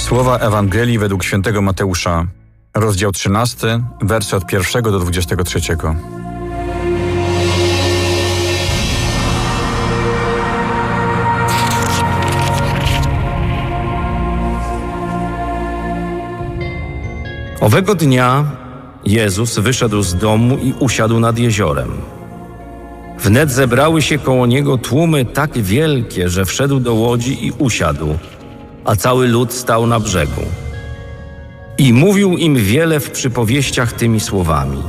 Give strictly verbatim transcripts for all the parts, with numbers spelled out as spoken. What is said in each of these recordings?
Słowa Ewangelii według świętego Mateusza, rozdział trzynasty, wersy od pierwszego do dwudziestego trzeciego. Owego dnia Jezus wyszedł z domu i usiadł nad jeziorem. Wnet zebrały się koło Niego tłumy tak wielkie, że wszedł do łodzi i usiadł, a cały lud stał na brzegu. I mówił im wiele w przypowieściach tymi słowami.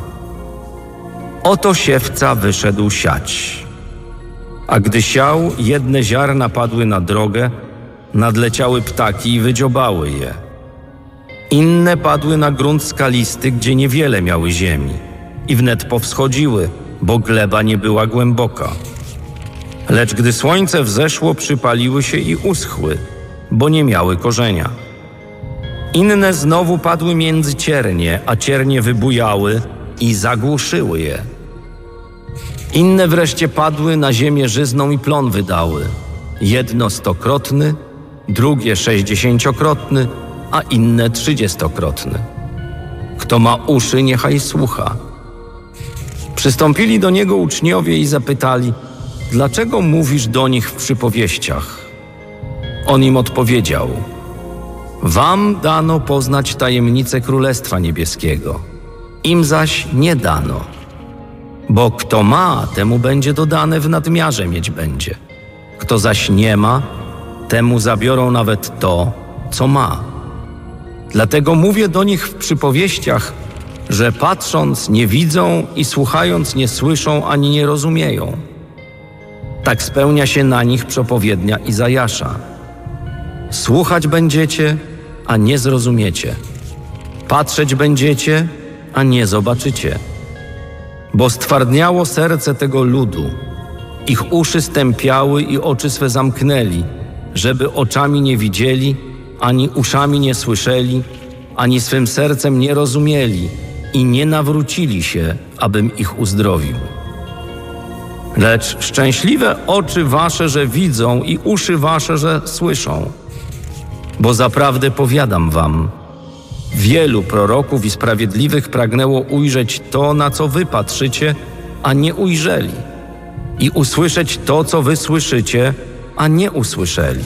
Oto siewca wyszedł siać. A gdy siał, jedne ziarna padły na drogę, nadleciały ptaki i wydziobały je. Inne padły na grunt skalisty, gdzie niewiele miały ziemi i wnet powschodziły, bo gleba nie była głęboka. Lecz gdy słońce wzeszło, przypaliły się i uschły, bo nie miały korzenia. Inne znowu padły między ciernie, a ciernie wybujały i zagłuszyły je. Inne wreszcie padły na ziemię żyzną i plon wydały. Jedno stokrotny, drugie sześćdziesięciokrotny, a inne trzydziestokrotny. Kto ma uszy, niechaj słucha. Przystąpili do Niego uczniowie i zapytali, dlaczego mówisz do nich w przypowieściach? On im odpowiedział, wam dano poznać tajemnicę Królestwa Niebieskiego, im zaś nie dano. Bo kto ma, temu będzie dodane, w nadmiarze mieć będzie. Kto zaś nie ma, temu zabiorą nawet to, co ma. Dlatego mówię do nich w przypowieściach, że patrząc nie widzą i słuchając nie słyszą ani nie rozumieją. Tak spełnia się na nich przepowiednia Izajasza. Słuchać będziecie, a nie zrozumiecie. Patrzeć będziecie, a nie zobaczycie. Bo stwardniało serce tego ludu. Ich uszy stępiały i oczy swe zamknęli, żeby oczami nie widzieli, ani uszami nie słyszeli, ani swym sercem nie rozumieli i nie nawrócili się, abym ich uzdrowił. Lecz szczęśliwe oczy wasze, że widzą i uszy wasze, że słyszą. Bo zaprawdę powiadam wam, wielu proroków i sprawiedliwych pragnęło ujrzeć to, na co wy patrzycie, a nie ujrzeli, i usłyszeć to, co wy słyszycie, a nie usłyszeli.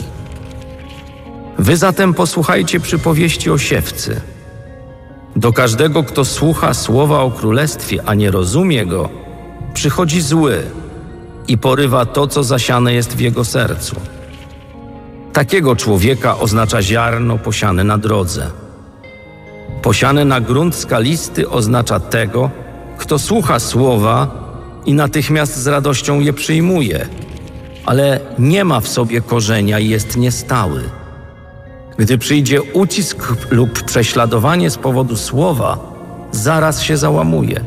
Wy zatem posłuchajcie przypowieści o siewcy. Do każdego, kto słucha słowa o królestwie, a nie rozumie go, przychodzi zły i porywa to, co zasiane jest w jego sercu. Takiego człowieka oznacza ziarno posiane na drodze. Posiane na grunt skalisty oznacza tego, kto słucha słowa i natychmiast z radością je przyjmuje, ale nie ma w sobie korzenia i jest niestały. Gdy przyjdzie ucisk lub prześladowanie z powodu słowa, zaraz się załamuje.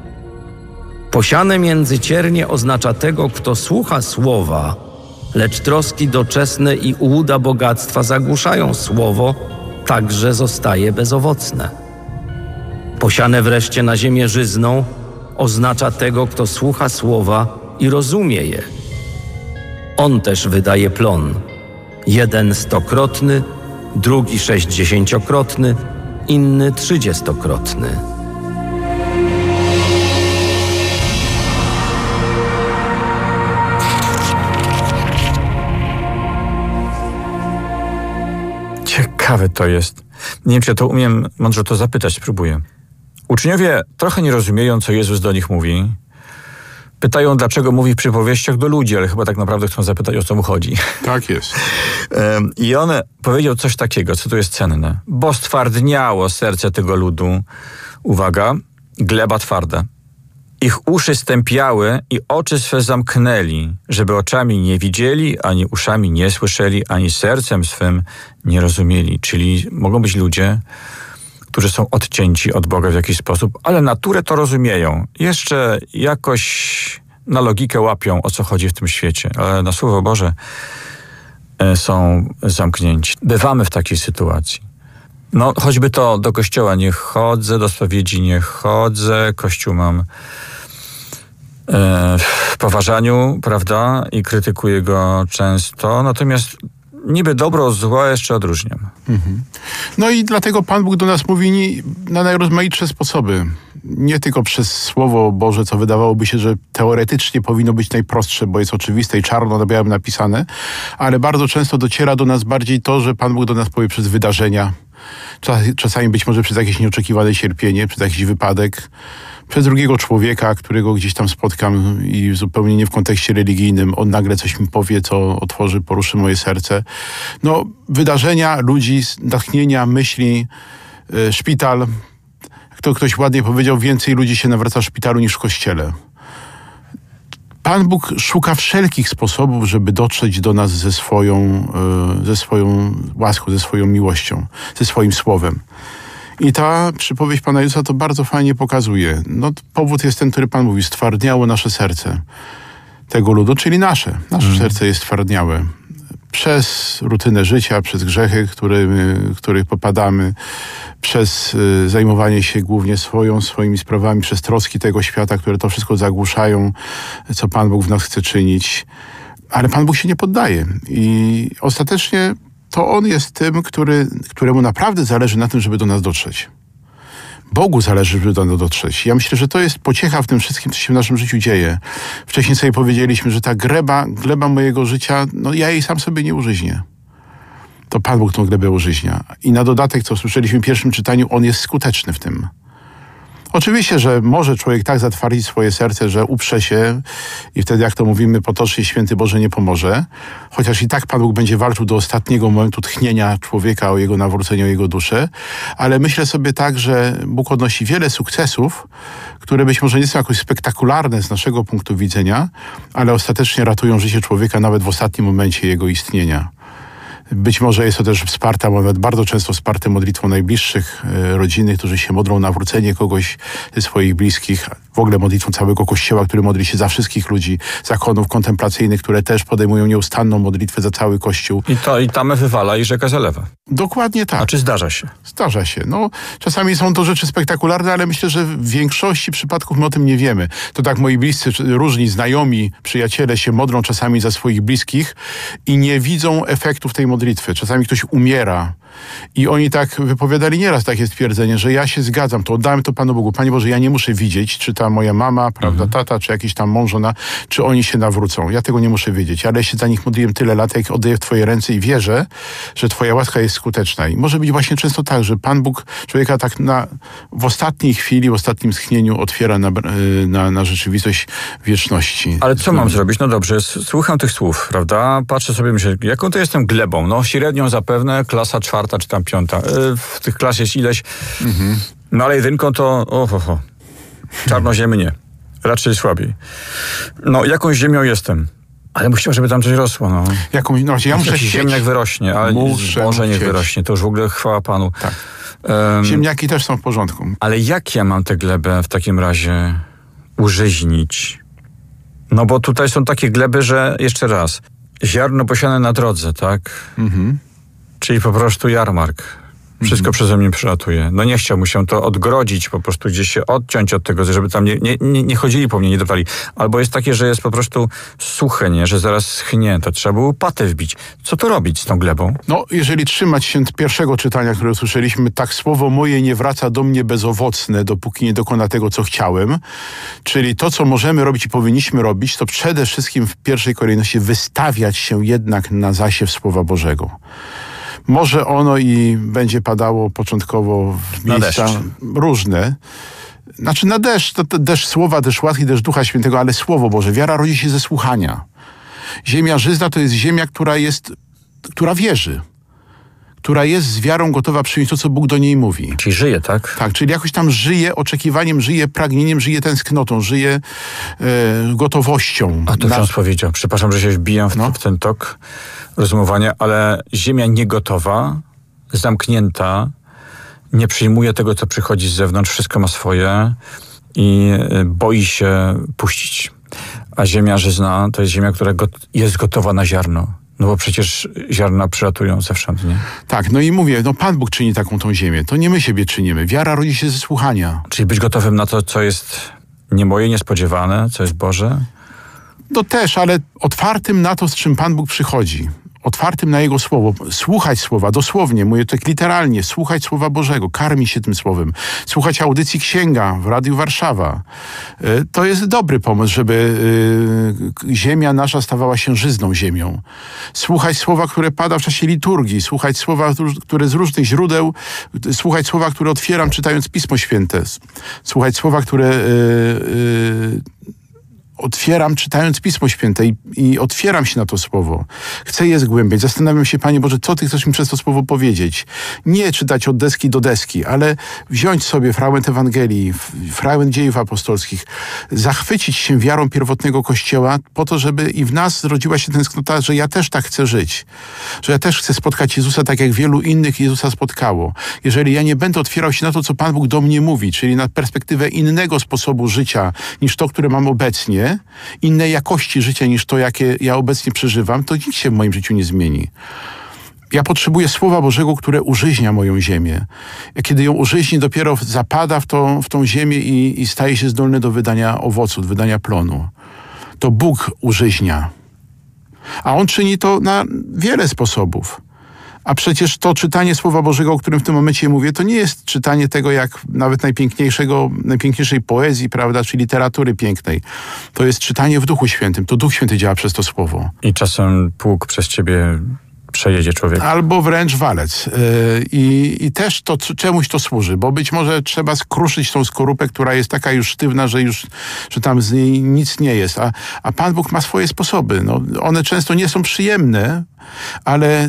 Posiane między ciernie oznacza tego, kto słucha słowa, lecz troski doczesne i ułuda bogactwa zagłuszają słowo, tak że zostaje bezowocne. Posiane wreszcie na ziemię żyzną oznacza tego, kto słucha słowa i rozumie je. On też wydaje plon, jeden stokrotny, drugi sześćdziesięciokrotny, inny trzydziestokrotny. Ciekawe to jest. Nie wiem, czy ja to umiem mądrze to zapytać, spróbuję. Uczniowie, trochę nie rozumieją, co Jezus do nich mówi. Pytają, dlaczego mówi w przypowieściach do ludzi, ale chyba tak naprawdę chcą zapytać, o co mu chodzi. Tak jest. I on powiedział coś takiego, co tu jest cenne. Bo stwardniało serce tego ludu, uwaga, gleba twarda. Ich uszy stępiały i oczy swe zamknęli, żeby oczami nie widzieli, ani uszami nie słyszeli, ani sercem swym nie rozumieli. Czyli mogą być ludzie, którzy są odcięci od Boga w jakiś sposób, ale naturę to rozumieją. Jeszcze jakoś na logikę łapią, o co chodzi w tym świecie, ale na Słowo Boże są zamknięci. Bywamy w takiej sytuacji. No, choćby to do kościoła nie chodzę, do spowiedzi nie chodzę, kościół mam e, w poważaniu, prawda, i krytykuję go często, natomiast niby dobro od zła jeszcze odróżniam. Mhm. No i dlatego Pan Bóg do nas mówi nie- na najrozmaitsze sposoby. Nie tylko przez Słowo Boże, co wydawałoby się, że teoretycznie powinno być najprostsze, bo jest oczywiste i czarno na białym napisane, ale bardzo często dociera do nas bardziej to, że Pan Bóg do nas powie przez wydarzenia. Czas- Czasami być może przez jakieś nieoczekiwane cierpienie, przez jakiś wypadek, przez drugiego człowieka, którego gdzieś tam spotkam i zupełnie nie w kontekście religijnym. On nagle coś mi powie, co otworzy, poruszy moje serce. No, wydarzenia, ludzi, natchnienia, myśli, y, szpital. Jak to ktoś ładnie powiedział, więcej ludzi się nawraca w szpitalu niż w kościele. Pan Bóg szuka wszelkich sposobów, żeby dotrzeć do nas ze swoją, y, ze swoją łaską, ze swoją miłością, ze swoim słowem. I ta przypowieść Pana Jezusa to bardzo fajnie pokazuje. No, powód jest ten, który Pan mówi, stwardniało nasze serce tego ludu, czyli nasze. Nasze Mhm. serce jest stwardniałe. Przez rutynę życia, przez grzechy, którymi, których popadamy, przez y, zajmowanie się głównie swoją, swoimi sprawami, przez troski tego świata, które to wszystko zagłuszają, co Pan Bóg w nas chce czynić. Ale Pan Bóg się nie poddaje. I ostatecznie to On jest tym, który, któremu naprawdę zależy na tym, żeby do nas dotrzeć. Bogu zależy, żeby do nas dotrzeć. Ja myślę, że to jest pociecha w tym wszystkim, co się w naszym życiu dzieje. Wcześniej sobie powiedzieliśmy, że ta gleba, gleba mojego życia, no ja jej sam sobie nie użyźnię. To Pan Bóg tą glebę użyźnia. I na dodatek, co słyszeliśmy w pierwszym czytaniu, On jest skuteczny w tym. Oczywiście, że może człowiek tak zatwardzić swoje serce, że uprze się i wtedy, jak to mówimy potocznie, święty Boże nie pomoże. Chociaż i tak Pan Bóg będzie walczył do ostatniego momentu tchnienia człowieka o jego nawrócenie, o jego duszę. Ale myślę sobie tak, że Bóg odnosi wiele sukcesów, które być może nie są jakoś spektakularne z naszego punktu widzenia, ale ostatecznie ratują życie człowieka nawet w ostatnim momencie jego istnienia. Być może jest to też wsparta, nawet bardzo często wsparte modlitwą najbliższych e, rodziny, którzy się modlą o nawrócenie kogoś ze swoich bliskich. W ogóle modlitwą całego Kościoła, który modli się za wszystkich ludzi, zakonów kontemplacyjnych, które też podejmują nieustanną modlitwę za cały Kościół. I to i tamę wywala i rzeka zalewa. Dokładnie tak. A czy zdarza się? Zdarza się. No, czasami są to rzeczy spektakularne, ale myślę, że w większości przypadków my o tym nie wiemy. To tak moi bliscy, czy różni znajomi, przyjaciele się modlą czasami za swoich bliskich i nie widzą efektów tej modlitwy. Czasami ktoś umiera i oni tak wypowiadali nieraz takie stwierdzenie, że ja się zgadzam, to oddałem to Panu Bogu. Panie Boże, ja nie muszę widzieć, czy ta moja mama, prawda, tata, czy jakiś tam mąż, żona, czy oni się nawrócą. Ja tego nie muszę wiedzieć, ale ja się za nich modliłem tyle lat, jak oddaję w Twoje ręce i wierzę, że Twoja łaska jest skuteczna. I może być właśnie często tak, że Pan Bóg człowieka tak na, w ostatniej chwili, w ostatnim schnieniu otwiera na, na, na rzeczywistość wieczności. Ale co mam zrobić? No dobrze, s- słucham tych słów, prawda? Patrzę sobie, myślę, jaką to jestem glebą? No średnią zapewne, klasa czwarta czy tam piąta. Yy, w tych klas jest ileś. No ale jedynką to oho, ho. Czarnoziemy nie. Raczej słabiej. No jakąś ziemią jestem. Ale bym chciał, żeby tam coś rosło. No. Jaką, no, ja muszę Jakiś chcieć. ziemniak wyrośnie, ale Muszę może nie chcieć. wyrośnie. To już w ogóle chwała Panu. Tak. Em, Ziemniaki też są w porządku. ale jak ja mam tę glebę w takim razie użyźnić? No bo tutaj są takie gleby, że jeszcze raz, ziarno posiane na drodze, tak? Mhm. Czyli po prostu jarmark. Wszystko przeze mnie przelatuje. No nie chciałbym się to odgrodzić, po prostu gdzieś się odciąć od tego, żeby tam nie, nie, nie, nie chodzili po mnie, nie dopali. Albo jest takie, że jest po prostu suche, nie? Że zaraz schnie, to trzeba było łopatę wbić. Co to robić z tą glebą? No, jeżeli trzymać się pierwszego czytania, które usłyszeliśmy, tak słowo moje nie wraca do mnie bezowocne, dopóki nie dokona tego, co chciałem. Czyli to, co możemy robić i powinniśmy robić, to przede wszystkim w pierwszej kolejności wystawiać się jednak na zasiew Słowa Bożego. Może ono i będzie padało początkowo w Na miejsca deszcz. różne. Znaczy na deszcz, to, to deszcz słowa, deszcz łaski, deszcz Ducha Świętego, ale Słowo Boże. Wiara rodzi się ze słuchania. Ziemia żyzna to jest ziemia, która jest, która wierzy. Która jest z wiarą gotowa przyjąć to, co Bóg do niej mówi. Czyli żyje, tak? Tak, czyli jakoś tam żyje oczekiwaniem, żyje pragnieniem, żyje tęsknotą, żyje e, gotowością. A to Na- ksiądz powiedział. Przepraszam, że się wbijam w, No. w ten tok rozumowania, ale ziemia niegotowa, zamknięta, nie przyjmuje tego, co przychodzi z zewnątrz, wszystko ma swoje i y, boi się puścić. A ziemia żyzna to jest ziemia, która got- jest gotowa na ziarno. No bo przecież ziarna przylatują zewsząd, nie? Tak, no i mówię, no Pan Bóg czyni taką tą ziemię. To nie my siebie czynimy. Wiara rodzi się ze słuchania. Czyli być gotowym na to, co jest nie moje, niespodziewane, co jest Boże. No też, ale otwartym na to, z czym Pan Bóg przychodzi. otwartym na Jego Słowo, słuchać Słowa, dosłownie, mówię tak literalnie, słuchać Słowa Bożego, karmić się tym Słowem, słuchać audycji Księga w Radiu Warszawa. To jest dobry pomysł, żeby ziemia nasza stawała się żyzną ziemią. Słuchać Słowa, które pada w czasie liturgii, słuchać Słowa, które z różnych źródeł, słuchać Słowa, które otwieram czytając Pismo Święte, słuchać Słowa, które yy, yy, otwieram czytając Pismo Święte i, i otwieram się na to Słowo. Chcę je zgłębiać. Zastanawiam się, Panie Boże, co Ty chcesz mi przez to Słowo powiedzieć. Nie czytać od deski do deski, ale wziąć sobie fragment Ewangelii, fragment dziejów apostolskich, zachwycić się wiarą pierwotnego Kościoła po to, żeby i w nas zrodziła się tęsknota, że ja też tak chcę żyć. Że ja też chcę spotkać Jezusa tak, jak wielu innych Jezusa spotkało. Jeżeli ja nie będę otwierał się na to, co Pan Bóg do mnie mówi, czyli na perspektywę innego sposobu życia niż to, które mam obecnie, innej jakości życia niż to, jakie ja obecnie przeżywam, to nic się w moim życiu nie zmieni. Ja potrzebuję Słowa Bożego, które użyźnia moją ziemię. A kiedy ją użyźni, dopiero zapada w tą, w tą ziemię i, i staje się zdolny do wydania owocu, do wydania plonu. To Bóg użyźnia. A On czyni to na wiele sposobów. A przecież to czytanie Słowa Bożego, o którym w tym momencie mówię, to nie jest czytanie tego jak nawet najpiękniejszego, najpiękniejszej poezji, prawda, czy literatury pięknej. To jest czytanie w Duchu Świętym. To Duch Święty działa przez to Słowo. I czasem pług przez ciebie przejedzie człowiek. Albo wręcz walec. Yy, i, I też to czemuś to służy, bo być może trzeba skruszyć tą skorupę, która jest taka już sztywna, że już że tam z niej nic nie jest. A, a Pan Bóg ma swoje sposoby. No, one często nie są przyjemne, ale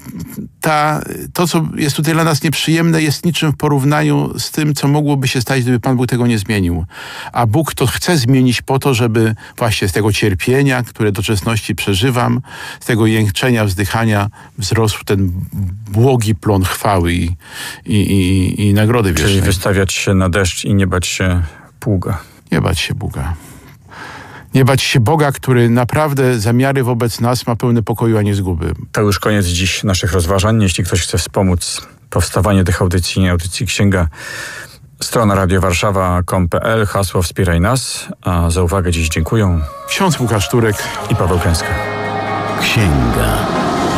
ta, to, co jest tutaj dla nas nieprzyjemne, jest niczym w porównaniu z tym, co mogłoby się stać, gdyby Pan Bóg tego nie zmienił. A Bóg to chce zmienić po to, żeby właśnie z tego cierpienia, które doczesności przeżywam, z tego jęczenia, wzdychania wzrósł ten błogi plon chwały i, i, i, i nagrody wiecznej. Czyli wystawiać się na deszcz i nie bać się pługa. Nie bać się Boga. Nie bać się Boga, który naprawdę zamiary wobec nas ma pełne pokoju, a nie zguby. To już koniec dziś naszych rozważań. Jeśli ktoś chce wspomóc powstawanie tych audycji, audycji Księga, strona radio warszawa kropka com kropka p l, hasło Wspieraj nas. A za uwagę dziś dziękuję ksiądz Łukasz Turek i Paweł Kęska. Księga.